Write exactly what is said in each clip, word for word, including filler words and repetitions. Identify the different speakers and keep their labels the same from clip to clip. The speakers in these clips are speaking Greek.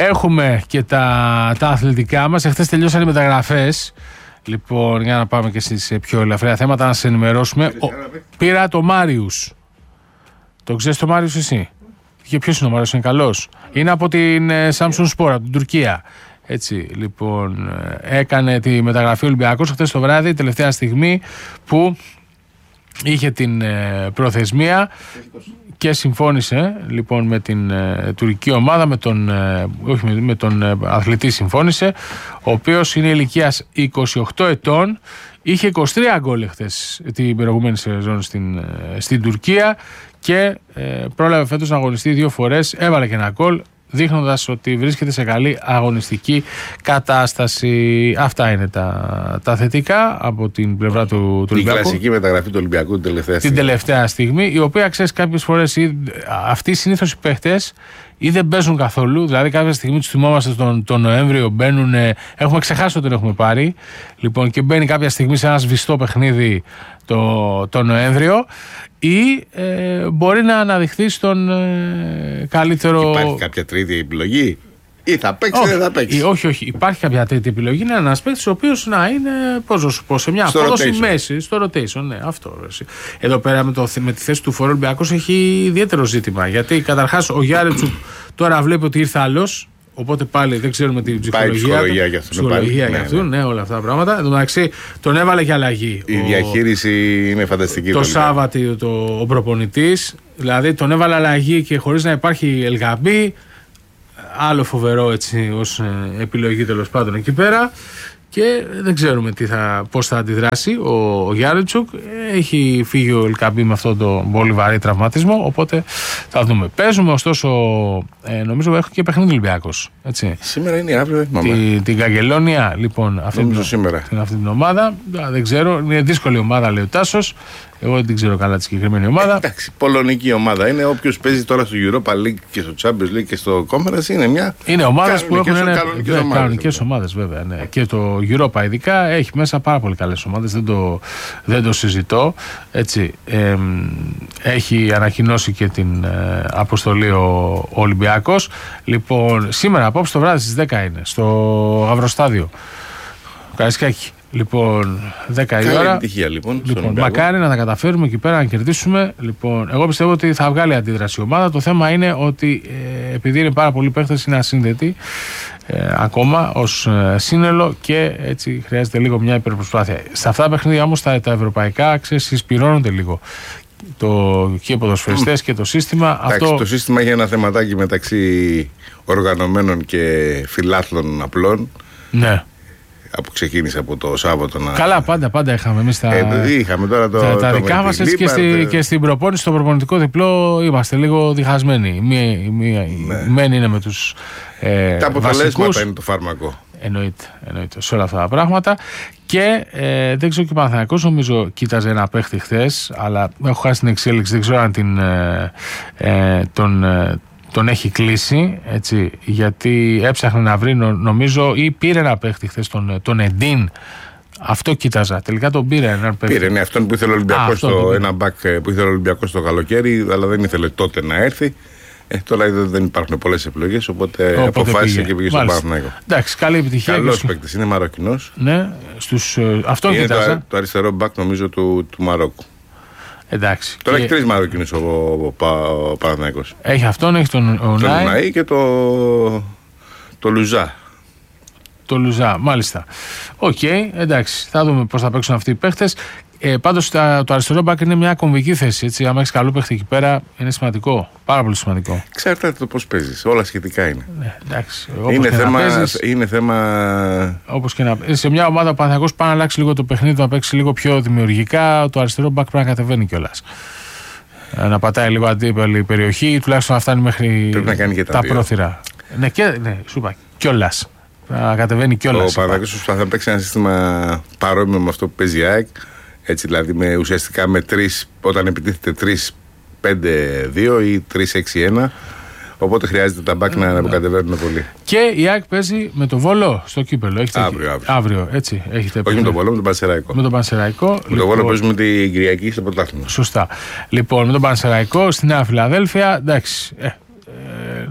Speaker 1: Έχουμε και τα, τα αθλητικά μας. Εχθές τελειώσαν οι μεταγραφές. Λοιπόν, για να πάμε και στις πιο ελαφριά θέματα, να σας ενημερώσουμε. Ο, πήρα το Μάριους. Το ξέρεις το Μάριους εσύ? Και ποιος είναι ο Μάριους, είναι καλός? Είναι από την Samsung Sport, από την Τουρκία. Έτσι, λοιπόν, έκανε τη μεταγραφή Ολυμπιακός χθες το βράδυ, τελευταία στιγμή που είχε την προθεσμία και συμφώνησε λοιπόν με την ε, τουρκική ομάδα, με τον, ε, όχι, με, με τον ε, αθλητή συμφώνησε, ο οποίος είναι ηλικίας είκοσι οκτώ ετών, είχε είκοσι τρία γκολ χθες την προηγούμενη σεζόν στην, ε, στην Τουρκία και ε, πρόλαβε φέτος να αγωνιστεί δύο φορές, έβαλε και ένα γκολ, δείχνοντας ότι βρίσκεται σε καλή αγωνιστική κατάσταση. Αυτά είναι τα, τα θετικά από την πλευρά του, του Ολυμπιακού. Η
Speaker 2: κλασική μεταγραφή του Ολυμπιακού την τελευταία στιγμή.
Speaker 1: Την τελευταία στιγμή, η οποία ξέρεις κάποιες φορές αυτοί συνήθως οι παίχτες ή δεν παίζουν καθόλου, δηλαδή κάποια στιγμή τους θυμόμαστε τον, τον Νοέμβριο, μπαίνουν, έχουμε ξεχάσει ότι τον έχουμε πάρει, λοιπόν, και μπαίνει κάποια στιγμή σε ένα σβηστό παιχνίδι το, το Νοέμβριο, ή ε, μπορεί να αναδειχθεί στον ε, καλύτερο.
Speaker 2: Υπάρχει κάποια τρίτη επιλογή, ή θα παίξει ή δεν θα παίξει?
Speaker 1: Ή, όχι, όχι. Υπάρχει κάποια τρίτη επιλογή. Είναι ένας παίκτης ο οποίος να είναι, πώς να σου πω, σε μια
Speaker 2: στο
Speaker 1: απόδοση
Speaker 2: rotation.
Speaker 1: μέση, στο rotation. Ναι, αυτό. Εδώ πέρα με, το, με τη θέση του Φορ Ολυμπιακός έχει ιδιαίτερο ζήτημα. Γιατί καταρχάς ο Γιάρετσουκ τώρα βλέπει ότι ήρθε άλλος. Οπότε πάλι δεν ξέρουμε την ψυχολογία,
Speaker 2: ψυχολογία για αυτόν.
Speaker 1: Ψυχολογία για αυτόν, ναι, ναι, όλα αυτά τα πράγματα. Εν τω μεταξύ τον έβαλε και αλλαγή.
Speaker 2: Η
Speaker 1: ο,
Speaker 2: διαχείριση είναι φανταστική.
Speaker 1: Το Σάββατο το, ο προπονητής, δηλαδή τον έβαλε αλλαγή και χωρίς να υπάρχει Ελγαμπή. Άλλο φοβερό έτσι ως ε, επιλογή τέλος πάντων εκεί πέρα. Και δεν ξέρουμε τι θα, πώς θα αντιδράσει ο, ο Γιάρετσουκ. Έχει φύγει ο Ελκαμπή με αυτό το πολύ βαρύ τραυματισμό. Οπότε θα δούμε. Παίζουμε ωστόσο, ε, νομίζω έχω και παιχνίδι Ολυμπιακός. Έτσι.
Speaker 2: Σήμερα είναι αύριο,
Speaker 1: Τη, την Καγκελόνια, λοιπόν, αυτή, την,
Speaker 2: σήμερα.
Speaker 1: αυτή την ομάδα. Δεν ξέρω, είναι δύσκολη ομάδα, λέει ο Τάσος. Εγώ δεν ξέρω καλά τη συγκεκριμένη ομάδα.
Speaker 2: Ε, εντάξει, πολωνική ομάδα είναι. Όποιος παίζει τώρα στο Europa League και στο Champions League και στο Conference είναι μια.
Speaker 1: Είναι ομάδες που έχουν ένα.
Speaker 2: Κανονικές
Speaker 1: ομάδες, βέβαια. Ναι. Και το Europa ειδικά έχει μέσα πάρα πολύ καλές ομάδες. Δεν το, δεν το συζητώ. Έτσι, ε, έχει ανακοινώσει και την ε, αποστολή ο, ο Ολυμπιακός. Λοιπόν, σήμερα απόψε το βράδυ στις δέκα είναι στο Γαυροστάδιο. Καραϊσκάκη. Λοιπόν, δέκα η ώρα.
Speaker 2: Επιτυχία, λοιπόν,
Speaker 1: λοιπόν μακάρι να τα καταφέρουμε εκεί πέρα να κερδίσουμε. Λοιπόν, εγώ πιστεύω ότι θα βγάλει αντίδραση η ομάδα. Το θέμα είναι ότι ε, επειδή είναι πάρα πολλοί παίχτες, είναι ασύνδετοι ε, ακόμα ως ε, σύνολο και έτσι χρειάζεται λίγο μια υπερπροσπάθεια. Σε αυτά τα παιχνίδια όμως τα, τα ευρωπαϊκά, ξέρεις, συσπυρώνονται λίγο. Το, και οι ποδοσφαιριστές και το σύστημα.
Speaker 2: Εντάξει, αυτό... Το σύστημα έχει ένα θεματάκι μεταξύ οργανωμένων και φιλάθλων απλών.
Speaker 1: Ναι.
Speaker 2: Από ξεκίνησε από το Σάββατο να.
Speaker 1: Καλά, πάντα, πάντα είχαμε εμείς τα,
Speaker 2: ε, είχαμε τώρα το,
Speaker 1: τα, τα
Speaker 2: το
Speaker 1: δικά μας και, στη, και στην προπόνηση, στο προπονητικό διπλό είμαστε λίγο διχασμένοι. Μία, μία, ναι. Μένη είναι με τους ε,
Speaker 2: τα αποτελέσματα
Speaker 1: βασικούς.
Speaker 2: Είναι το φάρμακο.
Speaker 1: Εννοείται, εννοείται σε όλα αυτά τα πράγματα. Και ε, δεν ξέρω και ο Παναθηναϊκός, νομίζω κοίταζε ένα παίχτη χθες, αλλά έχω χάσει την εξέλιξη, δεν ξέρω αν την, ε, ε, τον. Ε, τον έχει κλείσει, έτσι, γιατί έψαχνε να βρει, νομίζω, ή πήρε ένα παίχτη χθες, τον, τον Εντίν. Αυτό κοίταζα. Τελικά τον πήρε έναν παίχτη.
Speaker 2: Πήρε, ναι, αυτόν που ήθελε ο Ολυμπιακός, το, ένα μπακ που ήθελε ο Ολυμπιακός το καλοκαίρι, αλλά δεν ήθελε τότε να έρθει. Ε, τώρα δεν υπάρχουν πολλές επιλογές, οπότε, οπότε αποφάσισε πήγε. Και πήγε στον Παναθηναϊκό.
Speaker 1: Εντάξει, καλή επιτυχία.
Speaker 2: Καλός στους... παίκτης, είναι Μαροκινός.
Speaker 1: Ναι, στους, αυτόν
Speaker 2: είναι
Speaker 1: κοίταζα.
Speaker 2: Το, το αριστερό μπακ, νομίζω, του, του Μαρόκου.
Speaker 1: Εντάξει.
Speaker 2: Τώρα
Speaker 1: και...
Speaker 2: έχει τρεις Μαροκινούς ο, ο, ο, ο Παναθηναϊκός.
Speaker 1: Έχει αυτόν, έχει τον Ουνάι.
Speaker 2: Τον Ουνάι και το, το Λουζά.
Speaker 1: Το Λουζά, μάλιστα. Οκ, okay, εντάξει. Θα δούμε πώς θα παίξουν αυτοί οι παίχτες. Ε, πάντως το αριστερό μπακ είναι μια κομβική θέση. Έτσι. Αν έχει καλό παίχτη εκεί πέρα, είναι σημαντικό. Πάρα πολύ σημαντικό.
Speaker 2: Εξαρτάται το πώς παίζεις. Όλα σχετικά είναι.
Speaker 1: Ναι, εντάξει.
Speaker 2: Είναι θέμα,
Speaker 1: παίζεις, είναι
Speaker 2: θέμα.
Speaker 1: Όπως και να παίζεις. Σε μια ομάδα ο Παναθηναϊκός πάει να αλλάξει λίγο το παιχνίδι, να παίξει λίγο πιο δημιουργικά. Το αριστερό μπακ πρέπει να κατεβαίνει κιόλας. Να πατάει λίγο αντίπαλη περιοχή, τουλάχιστον να φτάνει μέχρι
Speaker 2: να κάνει και τα,
Speaker 1: τα πρόθυρα. Ναι, και, ναι, σου είπα κιόλας. Να κατεβαίνει κιόλας.
Speaker 2: Ο Παναθηναϊκός θα παίξει ένα σύστημα παρόμοιο με αυτό που παίζει η ΑΕΚ. Έτσι, δηλαδή με, ουσιαστικά με τρεις, όταν επιτίθεται τρία πέντε δύο ή τρία έξι ένα. Οπότε χρειάζεται τα μπακ να αποκατεβαίνουν πολύ.
Speaker 1: Και η ΑΕΚ παίζει με το Βόλο στο κύπελο. Έχετε
Speaker 2: αύριο, αύριο.
Speaker 1: αύριο, έτσι. Έχετε
Speaker 2: όχι με τον Βόλο, με τον Πανσεραϊκό.
Speaker 1: Με τον Πανσεραϊκό.
Speaker 2: Με τον λοιπόν, Βόλο παίζουμε την Κυριακή στο πρωτάθλημα.
Speaker 1: Σωστά. Λοιπόν, με τον Πανσεραϊκό στη Νέα Φιλαδέλφια. Εντάξει. Ε, ε,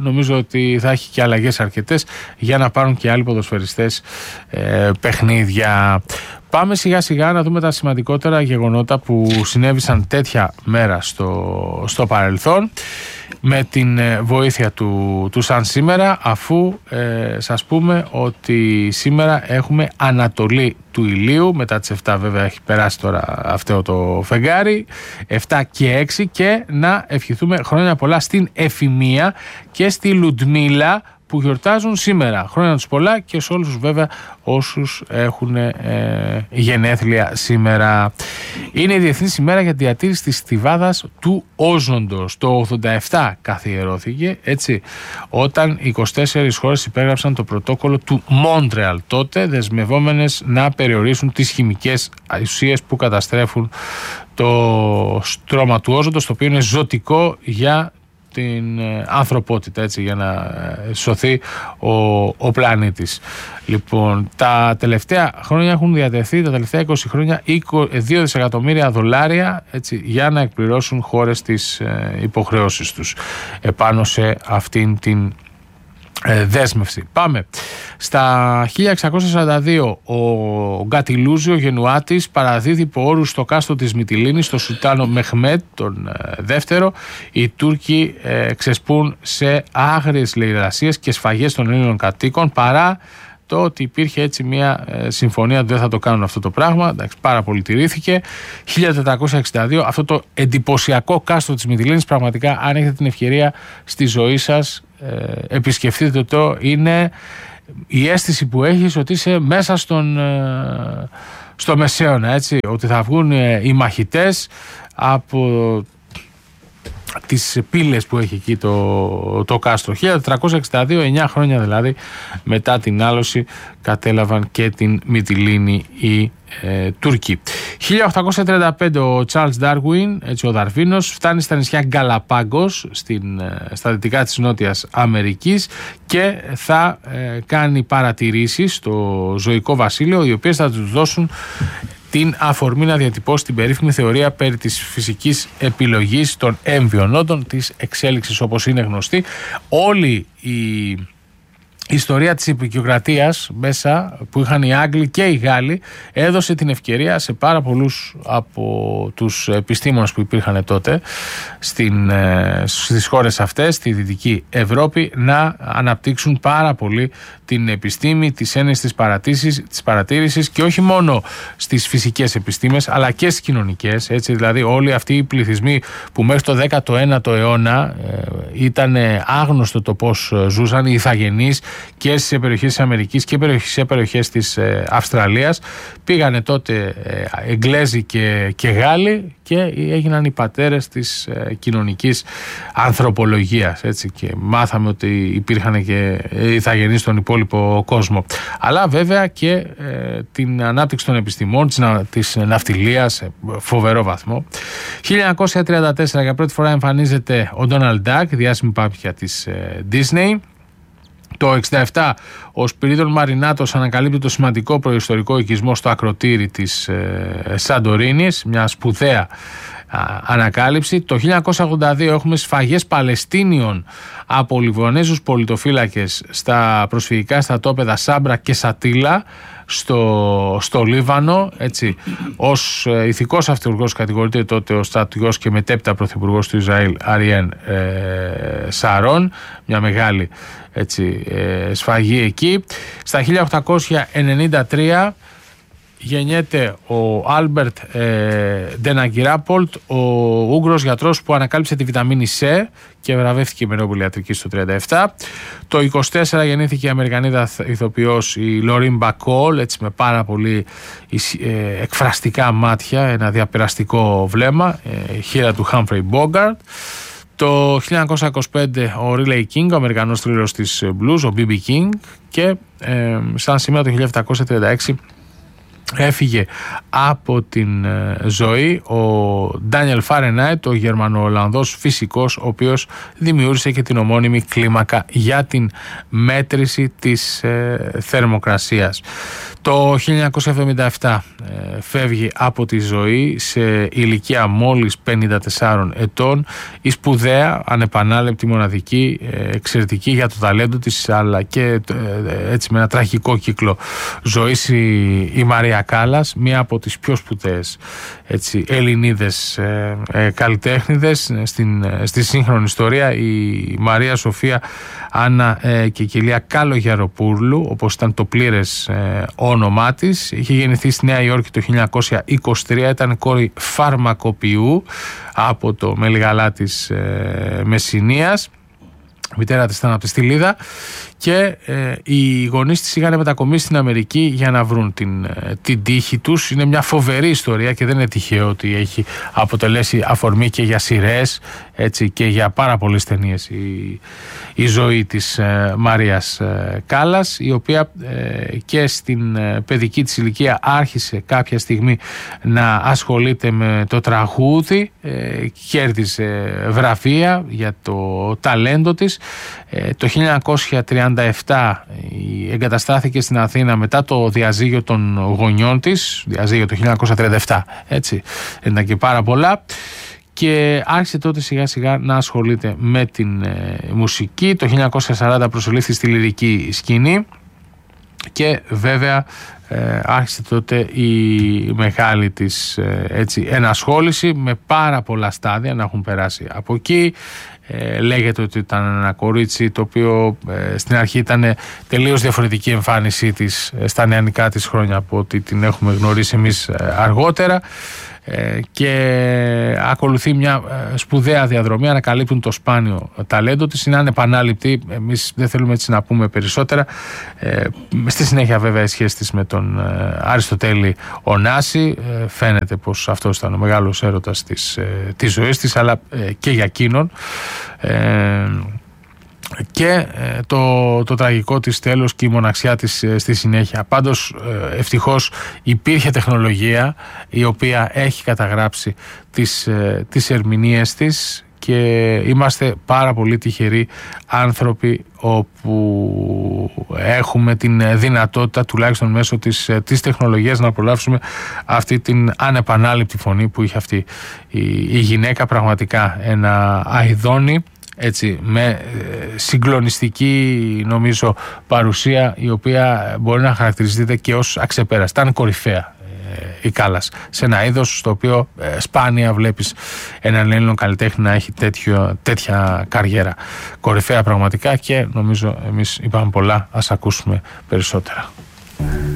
Speaker 1: νομίζω ότι θα έχει και αλλαγές αρκετές για να πάρουν και άλλοι ποδοσφαιριστές ε, παιχνίδια. Πάμε σιγά σιγά να δούμε τα σημαντικότερα γεγονότα που συνέβησαν τέτοια μέρα στο, στο παρελθόν, με την βοήθεια του, του Σαν σήμερα, αφού ε, σας πούμε ότι σήμερα έχουμε ανατολή του ηλίου. Μετά τις εφτά βέβαια έχει περάσει τώρα αυτό το φεγγάρι, εφτά και έξι, και να ευχηθούμε χρόνια πολλά στην Εφημία και στη Λουντμίλα που γιορτάζουν σήμερα. Χρόνια τους πολλά και σε όλους βέβαια όσους έχουν ε, γενέθλια σήμερα. Είναι η Διεθνής ημέρα για τη διατήρηση της στιβάδας του όζοντος. Το ογδόντα επτά καθιερώθηκε, έτσι, όταν είκοσι τέσσερις χώρες υπέγραψαν το πρωτόκολλο του Μόντρεαλ, τότε δεσμευόμενες να περιορίσουν τις χημικές ουσίες που καταστρέφουν το στρώμα του όζοντος, το οποίο είναι ζωτικό για την ανθρωπότητα, έτσι, για να σωθεί ο, ο πλανήτης. Λοιπόν, τα τελευταία χρόνια έχουν διατεθεί, τα τελευταία είκοσι χρόνια, δύο δισεκατομμύρια δολάρια, έτσι, για να εκπληρώσουν χώρες τις ε, υποχρεώσεις τους επάνω σε αυτήν την ε, δέσμευση. Πάμε. Στα χίλια εξακόσια σαράντα δύο ο Γκατιλούζιο Γενουάτης παραδίδει υπό όρους στο κάστρο της Μυτιλήνης στο Σουλτάνο Μεχμέτ τον ε, δεύτερο. Οι Τούρκοι ε, ξεσπούν σε άγριες λαιλασίες και σφαγές των Ελλήνων κατοίκων, παρά το ότι υπήρχε έτσι μια ε, συμφωνία ότι δεν θα το κάνουν αυτό το πράγμα. Εντάξει, πάρα πολύ τηρήθηκε. χίλια τετρακόσια εξήντα δύο, αυτό το εντυπωσιακό κάστρο της Μυτιλήνης, πραγματικά, αν έχετε την ευκαιρία στη ζωή σας, ε, επισκεφτείτε το. Είναι η αίσθηση που έχεις ότι είσαι μέσα στον, ε, στο Μεσαίωνα, έτσι, ότι θα βγουν ε, οι μαχητές από τις πύλες που έχει εκεί το, το κάστρο. χίλια τετρακόσια εξήντα δύο, εννιά χρόνια δηλαδή μετά την άλωση, κατέλαβαν και την Μυτιλήνη οι ε, Τούρκοι. χίλια οκτακόσια τριάντα πέντε ο Τσάρλς Ντάρουιν, έτσι, ο Δαρβίνος, φτάνει στα νησιά Γκαλαπάγκος στην, στα δυτικά της Νότιας Αμερικής και θα ε, κάνει παρατηρήσεις στο ζωικό βασίλειο, οι οποίες θα τους δώσουν την αφορμή να διατυπώσει την περίφημη θεωρία περί της φυσικής επιλογής των έμβιων όντων, της εξέλιξης όπως είναι γνωστή. Όλη η η ιστορία της οικειοκρατίας μέσα που είχαν οι Άγγλοι και οι Γάλλοι έδωσε την ευκαιρία σε πάρα πολλούς από τους επιστήμονες που υπήρχαν τότε στην, στις χώρες αυτές, στη Δυτική Ευρώπη, να αναπτύξουν πάρα πολύ την επιστήμη, τις έννοιες της παρατήρησης, της παρατήρησης, και όχι μόνο στις φυσικές επιστήμες αλλά και στις κοινωνικές, έτσι, δηλαδή όλοι αυτοί οι πληθυσμοί που μέχρι το δέκατο ένατο αιώνα ε, ήταν άγνωστο το πώς ζούσαν, οι ηθαγενείς, και στις περιοχές της Αμερικής και σε περιοχές της ε, Αυστραλίας, πήγανε τότε ε, Εγγλέζοι και, και Γάλλοι και έγιναν οι πατέρες της ε, κοινωνικής ανθρωπολογίας, έτσι, και μάθαμε ότι υπήρχαν και ηθαγενείς στον υπόλοιπο κόσμο. Αλλά βέβαια και ε, την ανάπτυξη των επιστημών, της, της ναυτιλίας σε φοβερό βαθμό. χίλια εννιακόσια τριάντα τέσσερα για πρώτη φορά εμφανίζεται ο Ντόναλντ Ντακ, διάσημη πάπια της ε, Disney. Το εξήντα επτά ο Σπυρίδων Μαρινάτος ανακαλύπτει το σημαντικό προϊστορικό οικισμό στο ακροτήρι της ε, Σαντορίνης, μια σπουδαία α, ανακάλυψη. Το χίλια εννιακόσια ογδόντα δύο έχουμε σφαγές Παλαιστίνιων από Λιβανέζους πολιτοφύλακες στα προσφυγικά στρατόπεδα Σάμπρα και Σατίλα στο, στο Λίβανο, έτσι. Ως ε, ηθικός αυτούργος κατηγορείται τότε ο στρατηγός και μετέπειτα πρωθυπουργός του Ισραήλ Αριέν ε, Σαρών, μια μεγάλη, έτσι, ε, σφαγή εκεί. Στα χίλια οκτακόσια ενενήντα τρία γεννιέται ο Άλμπερτ ε, Ντεναγκυράπολτ, ο Ούγγρος γιατρός που ανακάλυψε τη βιταμίνη C και βραβεύτηκε με Νόμπελ Ιατρικής το χίλια εννιακόσια τριάντα επτά. Το είκοσι τέσσερα γεννήθηκε η Αμερικανίδα ηθοποιός η Λωρίν Μπακόλ, έτσι, με πάρα πολύ ε, εκφραστικά μάτια, ένα διαπεραστικό βλέμμα, ε, χείρα του Χάμφρεϊ Μπόγκαρτ. Το χίλια εννιακόσια είκοσι πέντε ο Ρίλεϊ Κίνγκ, ο Αμερικανός θρύλος της blues, ο μπι μπι King, και ε, σαν σήμερα το χίλια επτακόσια τριάντα έξι έφυγε από την ζωή ο Ντάνιελ Φάρενάιτ, ο Γερμανο-Ολλανδός φυσικός, ο οποίος δημιούργησε και την ομώνυμη κλίμακα για την μέτρηση της ε, θερμοκρασίας. Το χίλια εννιακόσια εβδομήντα επτά ε, φεύγει από τη ζωή σε ηλικία μόλις πενήντα τεσσάρων ετών η σπουδαία, ανεπανάληπτη, μοναδική, ε, εξαιρετική για το ταλέντο της, αλλά και ε, έτσι με ένα τραγικό κύκλο ζωής, η, η Μαρία Κάλλας, μία από τις πιο σπουδαίες έτσι, Ελληνίδες ε, ε, καλλιτέχνηδες στην, ε, στη σύγχρονη ιστορία. Η Μαρία Σοφία Άννα ε, και Κιλία Καλογεροπούλου, όπως ήταν το πλήρες ε, όνομά της, είχε γεννηθεί στη Νέα Υόρκη το χίλια εννιακόσια είκοσι τρία, ήταν κόρη φαρμακοποιού από το Μελιγαλά της ε, Μεσσηνίας. Η μητέρα της ήταν από τη Στυλίδα και ε, οι γονείς της είχαν μετακομίσει στην Αμερική για να βρουν την, ε, την τύχη τους. Είναι μια φοβερή ιστορία και δεν είναι τυχαίο ότι έχει αποτελέσει αφορμή και για σειρές, έτσι, και για πάρα πολλές ταινίες η, η ζωή της ε, Μαρίας ε, Κάλλας, η οποία ε, και στην ε, παιδική της ηλικία άρχισε κάποια στιγμή να ασχολείται με το τραγούδι, ε, κέρδισε βραβεία για το ταλέντο της. Ε, το χίλια εννιακόσια τριάντα επτά εγκαταστάθηκε στην Αθήνα μετά το διαζύγιο των γονιών της, διαζύγιο το χίλια εννιακόσια τριάντα επτά, έτσι, ήταν και πάρα πολλά, και άρχισε τότε σιγά σιγά να ασχολείται με την ε, μουσική. Το χίλια εννιακόσια σαράντα προσελήφθη στη λυρική σκηνή και βέβαια ε, άρχισε τότε η μεγάλη της ε, έτσι, ενασχόληση με πάρα πολλά στάδια να έχουν περάσει από εκεί. Ε, λέγεται ότι ήταν ένα κορίτσι το οποίο ε, στην αρχή ήταν τελείως διαφορετική εμφάνισή της ε, στα νεανικά της χρόνια από ότι την έχουμε γνωρίσει εμείς ε, αργότερα, ε, και ακολουθεί μια ε, σπουδαία διαδρομή, ανακαλύπτουν το σπάνιο ταλέντο της, είναι ανεπανάληπτη, εμείς δεν θέλουμε έτσι να πούμε περισσότερα. Ε, στη συνέχεια βέβαια η σχέση της με τον ε, Αριστοτέλη Ωνάση, ε, φαίνεται πως αυτός ήταν ο μεγάλος έρωτας της, ε, της ζωής της, αλλά ε, και για εκείνον. Ε, και ε, το, το τραγικό της τέλος και η μοναξιά της ε, στη συνέχεια. Πάντως ε, ευτυχώς υπήρχε τεχνολογία η οποία έχει καταγράψει τις, ε, τις ερμηνείες της, και είμαστε πάρα πολύ τυχεροί άνθρωποι όπου έχουμε την δυνατότητα τουλάχιστον μέσω της, της τεχνολογίας να απολαύσουμε αυτή την ανεπανάληπτη φωνή που είχε αυτή η, η γυναίκα, πραγματικά ένα αηδόνι, έτσι, με συγκλονιστική νομίζω παρουσία, η οποία μπορεί να χαρακτηριστείται και ως αξεπέραστη. Ήταν κορυφαία η Κάλλας σε ένα είδος στο οποίο ε, σπάνια βλέπεις έναν Έλληνο καλλιτέχνη να έχει τέτοιο, τέτοια καριέρα. Κορυφαία πραγματικά, και νομίζω εμείς είπαμε πολλά, ας ακούσουμε περισσότερα.